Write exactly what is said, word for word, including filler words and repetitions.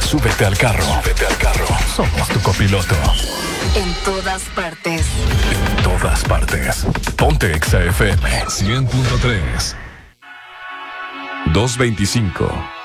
Súbete al carro. Súbete al carro. Somos tu copiloto. En todas partes. En todas partes. Ponte Exa F M. cien punto tres. doscientos veinticinco.